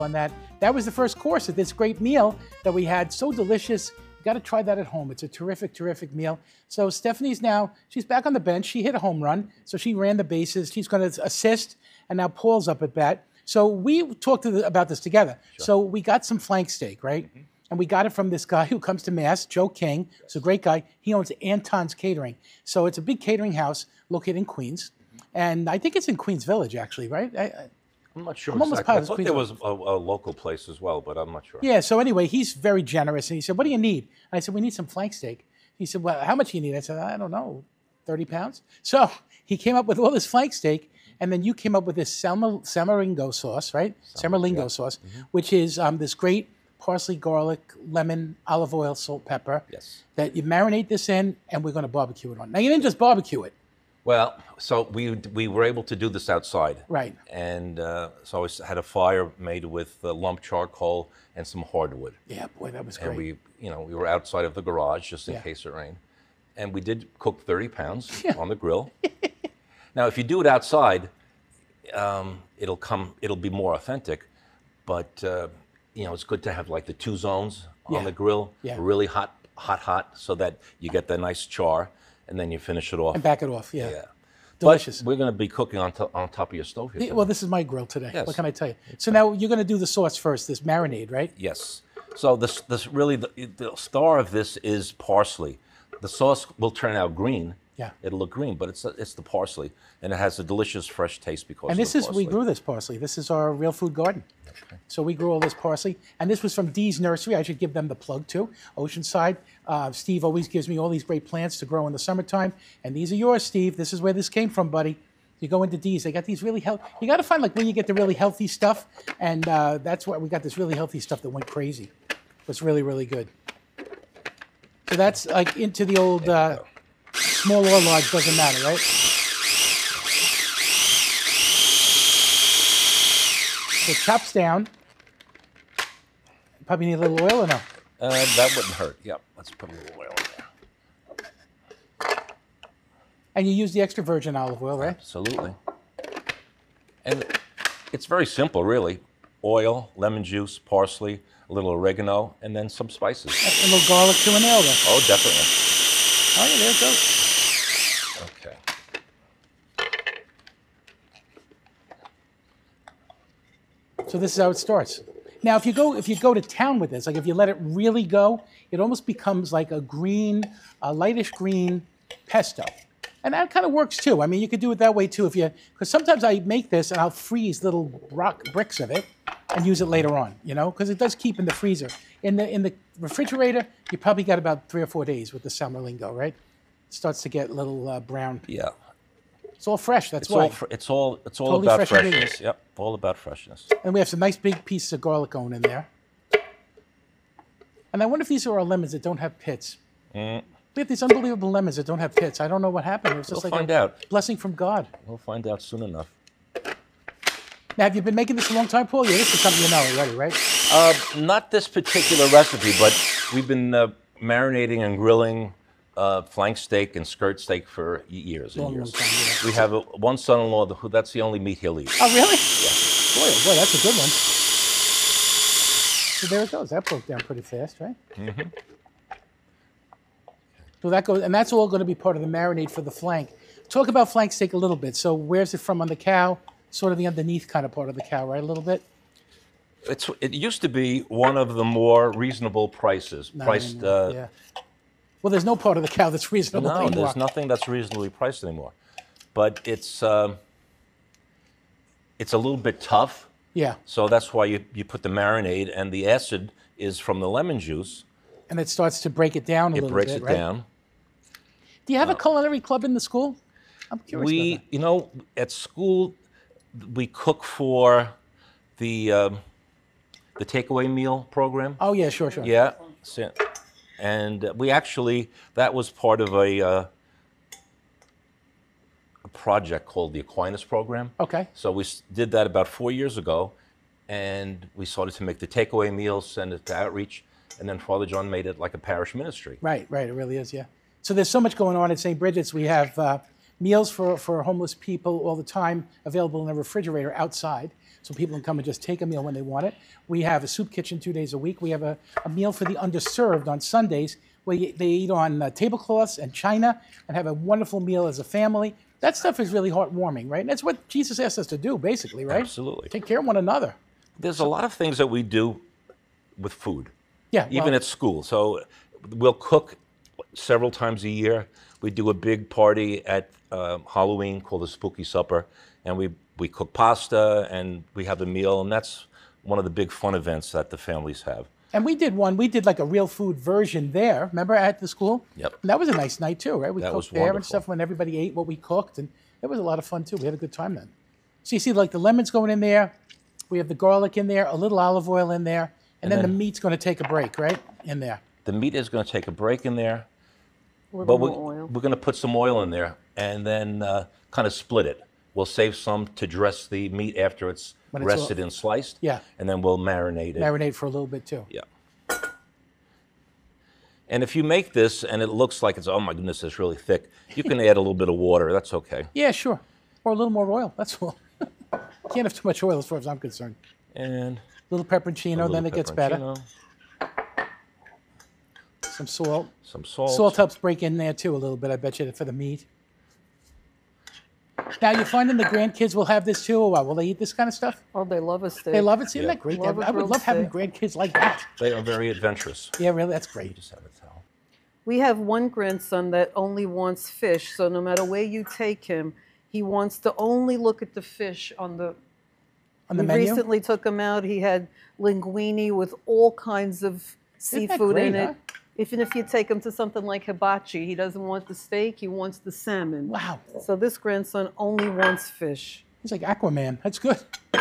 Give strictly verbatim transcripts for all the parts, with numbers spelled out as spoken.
on that. That was the first course of this great meal that we had. So delicious. You got to try that at home. It's a terrific, terrific meal. So Stephanie's now, she's back on the bench. She hit a home run. So she ran the bases. She's going to assist. And now Paul's up at bat. So we talked to the, about this together. Sure. So we got some flank steak, right? Mm-hmm. And we got it from this guy who comes to Mass, Joe King. Yes. He's a great guy. He owns Anton's Catering. So it's a big catering house located in Queens. Mm-hmm. And I think it's in Queens Village, actually, right? I, I, I'm not sure I'm exactly. Almost I thought there was a, a local place as well, but I'm not sure. Yeah, so anyway, he's very generous. And he said, what do you need? And I said, we need some flank steak. He said, well, how much do you need? I said, I don't know, thirty pounds? So he came up with all this flank steak, and then you came up with this Selma, Samaringo sauce, right? Samaringo yeah. sauce, mm-hmm. which is um, this great parsley, garlic, lemon, olive oil, salt, pepper. Yes. That you marinate this in, and we're going to barbecue it on. Now, you didn't just barbecue it. Well, so we we were able to do this outside. Right. And uh, so I had a fire made with uh, lump charcoal and some hardwood. Yeah, boy, that was and great. And we, you know, we were outside of the garage just in yeah. case it rained. And we did cook thirty pounds yeah. on the grill. Now, if you do it outside, um, it'll come, it'll be more authentic. But, uh, you know, it's good to have like the two zones on yeah. the grill, yeah. really hot, hot, hot, so that you get the nice char. And then you finish it off. And back it off, yeah. yeah. Delicious. But we're going to be cooking on, to, on top of your stove here. Yeah, well, this is my grill today. Yes. What can I tell you? So now you're going to do the sauce first, this marinade, right? Yes. So this, this really, the, the star of this is parsley. The sauce will turn out green. Yeah. It'll look green, but it's it's the parsley. And it has a delicious fresh taste because and of this the is, parsley. we grew this parsley. This is our real food garden. Okay. So we grew all this parsley. And this was from Dee's Nursery. I should give them the plug too. Oceanside. Uh, Steve always gives me all these great plants to grow in the summertime. And these are yours, Steve. This is where this came from, buddy. You go into Dee's. They got these really healthy. You got to find like where you get the really healthy stuff. And uh, that's why we got this really healthy stuff that went crazy. It's really, really good. So that's like into the old uh, small or large, doesn't matter, right? So chops down. Probably need a little oil or no? Uh, that wouldn't hurt. Yep. Let's put a little oil in there. And you use the extra virgin olive oil, right? Absolutely. And it's very simple, really. Oil, lemon juice, parsley, a little oregano, and then some spices. A little garlic to a nail then. Oh, definitely. Oh, yeah, there it goes. Okay. So this is how it starts. Now, if you go if you go to town with this, like if you let it really go, it almost becomes like a green, a lightish green pesto. And that kind of works too. I mean, you could do it that way too if you, because sometimes I make this and I'll freeze little rock bricks of it and use it later on, you know, because it does keep in the freezer. In the in the refrigerator, you probably got about three or four days with the Samaringo, right? It starts to get a little uh, brown. Yeah. It's all fresh. That's it's why. All fr it's all it's all totally about fresh freshness. ingredients. Yep, all about freshness. And we have some nice big pieces of garlic going in there. And I wonder if these are our lemons that don't have pits. Mm. We have these unbelievable lemons that don't have pits. I don't know what happened. It was just we'll like find a out. blessing from God. We'll find out soon enough. Now, have you been making this a long time, Paul? Yeah, this is something you know already, right? Uh, not this particular recipe, but we've been uh, marinating and grilling uh, flank steak and skirt steak for years and Long, years. long time, yeah. We have a, one son-in-law who that's the only meat he'll eat. Oh, really? Yeah. Boy, oh boy, that's a good one. So there it goes. That broke down pretty fast, right? Mm-hmm. So that goes, and that's all going to be part of the marinade for the flank. Talk about flank steak a little bit. So where's it from on the cow? Sort of the underneath kind of part of the cow, right? A little bit. It's it used to be one of the more reasonable prices. Not priced. anymore, Uh, yeah. Well, there's no part of the cow that's reasonable no, anymore. there's nothing that's reasonably priced anymore. But it's um, it's a little bit tough. Yeah. So that's why you you put the marinade, and the acid is from the lemon juice. And it starts to break it down a It little breaks bit, it right? down. Do you have a culinary club in the school? I'm curious We, about that. you know, at school, we cook for the um, the takeaway meal program. Oh, yeah, sure, sure. Yeah, so- and we actually that was part of a uh, a project called the Aquinas program. Okay. So we s- did that about four years ago, and we started to make the takeaway meals, send it to outreach, and then Father John made it like a parish ministry. Right, right. It really is, yeah. So there's so much going on at Saint Bridget's. We have uh, meals for, for homeless people all the time available in the refrigerator outside. so people can come and just take a meal when they want it. We have a soup kitchen two days a week. We have a, a meal for the underserved on Sundays where you, they eat on uh, tablecloths and china and have a wonderful meal as a family. That stuff is really heartwarming, right? And that's what Jesus asked us to do, basically, right? Absolutely. Take care of one another. There's a lot of things that we do with food, Yeah, even well, at school. So we'll cook several times a year. We do a big party at uh, Halloween called the Spooky Supper, and we, we cook pasta and we have a meal, and that's one of the big fun events that the families have. And we did one. We did like a real food version there. Remember at the school? Yep. And that was a nice night too, right? We That cooked was there and wonderful. stuff when everybody ate what we cooked, and it was a lot of fun too. We had a good time then. So you see, like the lemons going in there, we have the garlic in there, a little olive oil in there, and, And then, then- the meat's going to take a break, right? In there. The meat is going to take a break in there, A little but we, more oil. we're going to put some oil in there and then uh, kind of split it. We'll save some to dress the meat after it's, When it's all- rested and sliced. Yeah. And then we'll marinate it. Marinate for a little bit too. Yeah. And if you make this and it looks like it's, oh my goodness, it's really thick, you can add a little bit of water. That's okay. Yeah, sure. Or a little more oil. That's all. Can't have too much oil as far as I'm concerned. And A little pepperoncino, a little then it gets better. pepperoncino, Some salt. some salt. Salt helps break in there too a little bit, I bet you, for the meat. Now, you're finding the grandkids will have this too, or what? Will they eat this kind of stuff? Oh, they love a steak. They love it. See, isn't Yeah. that great? Love a I would grilled love having steak. grandkids like that. They are very adventurous. Yeah, really, that's great. Just have a towel. We have one grandson that only wants fish, so no matter where you take him, he wants to only look at the fish on the. On the we menu? recently took him out. He had linguine with all kinds of Isn't that seafood in great, it. huh? Even if you take him to something like hibachi, he doesn't want the steak, he wants the salmon. Wow. So this grandson only wants fish. He's like Aquaman. That's good.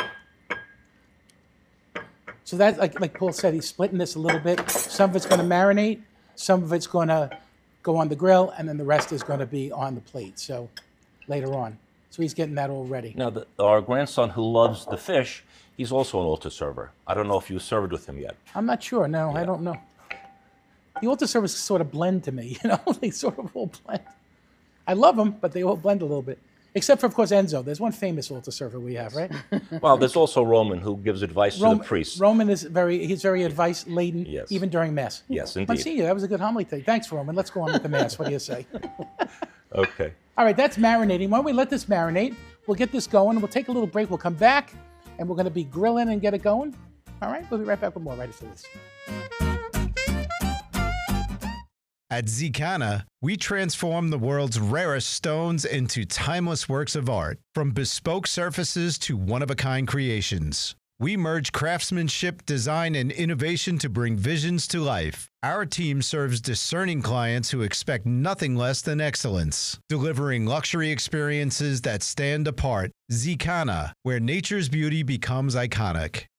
So that, like, like Paul said, he's splitting this a little bit. Some of it's going to marinate, some of it's going to go on the grill, and then the rest is going to be on the plate. So later on. So he's getting that all ready. Now, the, our grandson who loves the fish, he's also an altar server. I don't know if you served with him yet. I'm not sure. No, I don't know. The altar servers sort of blend to me, you know? They sort of all blend. I love them, but they all blend a little bit. Except for, of course, Enzo. There's one famous altar server we have, right? Well, there's also Roman who gives advice to Rom- the priests. Roman is very, he's very advice laden, Yes. even during Mass. Yes, indeed. Monsignor, that was a good homily today. Thanks, Roman. Let's go on with the Mass. What do you say? Okay. All right, that's marinating. Why don't we let this marinate? We'll get this going. We'll take a little break. We'll come back, and we're going to be grilling and get it going. All right, we'll be right back with more right after this. At Zicana, we transform the world's rarest stones into timeless works of art, from bespoke surfaces to one-of-a-kind creations. We merge craftsmanship, design, and innovation to bring visions to life. Our team serves discerning clients who expect nothing less than excellence, delivering luxury experiences that stand apart. Zicana, where nature's beauty becomes iconic.